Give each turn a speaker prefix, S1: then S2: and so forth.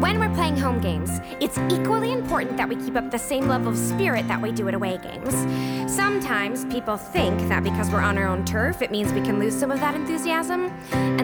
S1: When we're playing home games, it's equally important that we keep up the same level of spirit that we do at away games. Sometimes people think that because we're on our own turf, it means we can lose some of that enthusiasm.